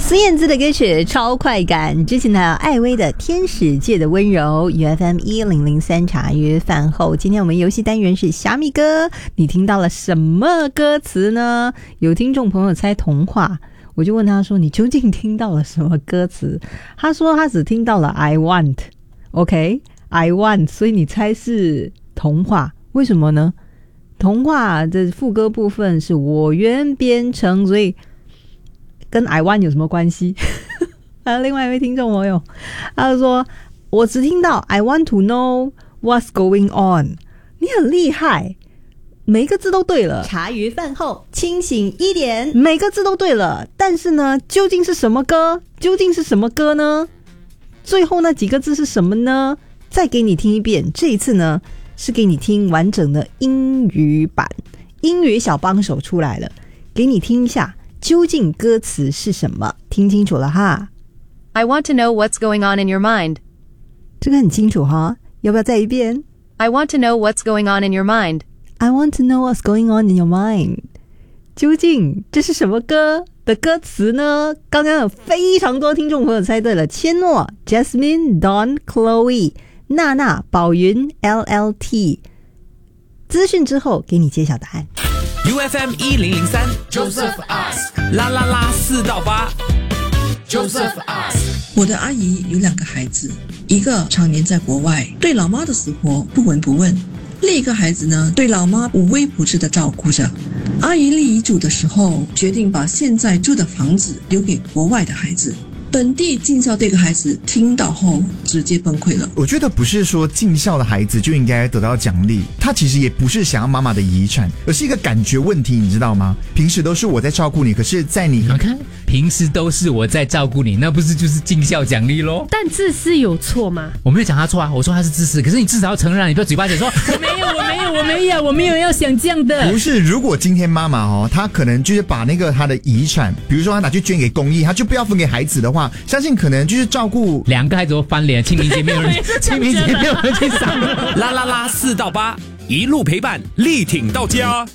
孙燕姿的歌曲超快感，之前还有艾薇的天使界的温柔。 UFM 1003茶余饭后，今天我们游戏单元是虾米歌，你听到了什么歌词呢？有听众朋友猜童话，我就问他说你究竟听到了什么歌词？他说他只听到了 I want OK I want， 所以你猜是童话，为什么呢？童话的副歌部分是我愿变成，所以跟 I want 有什么关系？还有另外一位听众朋友，他就说我只听到 I want to know what's going on。 你很厉害，每一个字都对了。 茶余饭后清醒一点， 每个字都对了，但是呢，究竟是什么歌？究竟是什么歌呢？最后那几个字是什么呢？再给你听一遍，这一次呢是给你听完整的英语版，英语小帮手出来了，给你听一下究竟歌词是什么，听清楚了哈。 I want to know what's going on in your mind. 这个很清楚哈，要不要再一遍？ I want to know what's going on in your mind. I want to know what's going on in your mind。 究竟这是什么歌的歌词呢？刚刚有非常多听众朋友猜对了，千诺、Jasmine、Dawn、Chloe、娜娜、宝云、LLT。 资讯之后给你揭晓答案。 UFM 1003 Joseph Ask 啦啦啦4到8 Joseph Ask。 我的阿姨有2个孩子，一个常年在国外，对老妈的死活不闻不问，另一个孩子呢，对老妈无微不至的照顾着。阿姨立遗嘱的时候，决定把现在住的房子留给国外的孩子。本地尽孝这个孩子听到后直接崩溃了。 我觉得不是说尽孝的孩子就应该得到奖励，他其实也不是想要妈妈的遗产，而是一个感觉问题，你知道吗？平时都是我在照顾你，可是在你看平时都是我在照顾你，那不是就是尽孝奖励咯？ 但自私有错吗？ 我没有讲他错啊，我说他是自私，可是你至少要承认，你不要嘴巴讲说我没有要想这样的。 不是，如果今天妈妈她可能就是把那个她的遗产，比如说她拿去捐给公益，她就不要分给孩子的话，相信可能就是照顾 2个孩子都翻脸，清明节没有人去赏。 啦啦啦4到8，一路陪伴，力挺到家。